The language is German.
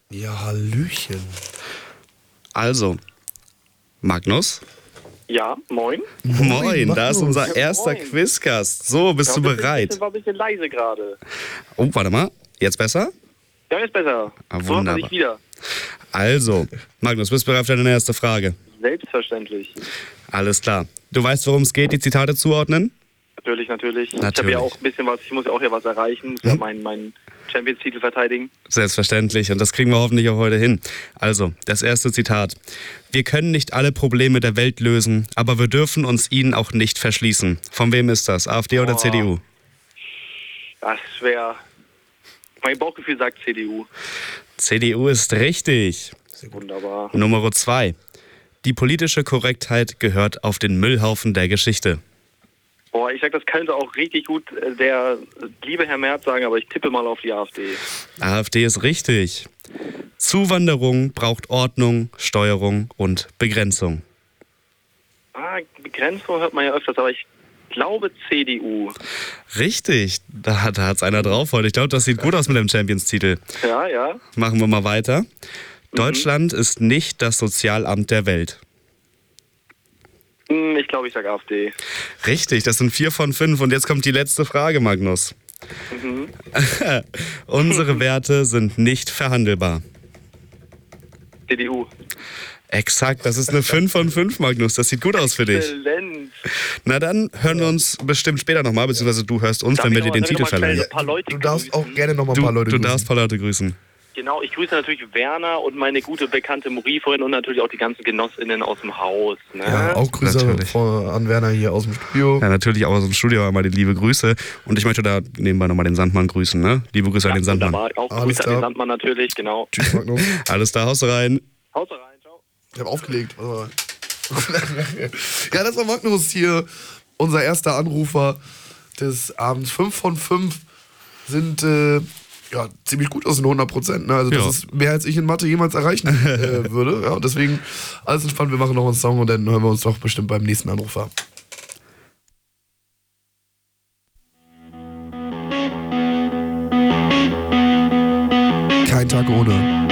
Ja, Hallöchen. Also, Magnus. Ja, moin. Moin, da ist Magnus. unser Ja, erster moin. Quizgast. So, bist du bereit? War ein bisschen leise gerade. Oh, warte mal. Jetzt besser? Ja, ist besser. Ah, So hört man wunderbar. sich wieder. Also, Magnus, bist du bereit für deine erste Frage? Selbstverständlich. Alles klar. Du weißt, worum es geht, die Zitate zuordnen? Natürlich. Ich habe Natürlich. ja auch ein bisschen was, ich muss ja auch hier was erreichen. Ich muss ja meinen Champions-Titel verteidigen. Selbstverständlich. Und das kriegen wir hoffentlich auch heute hin. Also, das erste Zitat. Wir können nicht alle Probleme der Welt lösen, aber wir dürfen uns ihnen auch nicht verschließen. Von wem ist das? AfD oder Oh. CDU? Das wäre... Mein Bauchgefühl sagt CDU. CDU ist richtig. Wunderbar. Nummer 2. Die politische Korrektheit gehört auf den Müllhaufen der Geschichte. Boah, ich sag, das könnte auch richtig gut der liebe Herr Merz sagen, aber ich tippe mal auf die AfD. AfD ist richtig. Zuwanderung braucht Ordnung, Steuerung und Begrenzung. Begrenzung hört man ja öfters, aber ich glaube CDU. Richtig, da hat's einer drauf heute. Ich glaube, das sieht gut aus mit dem Champions-Titel. Ja. Machen wir mal weiter. Deutschland ist nicht das Sozialamt der Welt. Ich glaube, ich sag AfD. Richtig, das sind 4 von 5. Und jetzt kommt die letzte Frage, Magnus. Unsere Werte sind nicht verhandelbar. CDU. Exakt, das ist eine 5 von 5, Magnus. Das sieht gut aus für dich. Exzellent. Na dann hören wir uns bestimmt später nochmal, beziehungsweise du hörst uns, wenn wir dir den Titel verleihen. Ein paar Leute Du darfst grüßen. auch gerne noch mal ein paar Leute Du grüßen. darfst ein paar Leute grüßen. Genau, ich grüße natürlich Werner und meine gute bekannte Marie vorhin und natürlich auch die ganzen GenossInnen aus dem Haus. Ne? Ja, auch Grüße Natürlich. an Werner hier aus dem Studio. Ja, natürlich auch aus dem Studio einmal die liebe Grüße. Und ich möchte da nebenbei nochmal den Sandmann grüßen, ne? Liebe Grüße an den Sandmann. Wunderbar. Auch Alles Grüße an den klar. Sandmann natürlich, genau. Tschüss, Magnus. Alles da, haust du rein. Haut rein, ciao. Ich habe aufgelegt. Warte mal. Ja, das war Magnus hier, unser erster Anrufer des Abends. 5 von 5 sind ja, ziemlich gut aus den 100%. Ne? Also das Ja. ist mehr, als ich in Mathe jemals erreichen würde. Ja, deswegen alles entspannt. Wir machen noch einen Song und dann hören wir uns doch bestimmt beim nächsten Anrufer. Kein Tag ohne.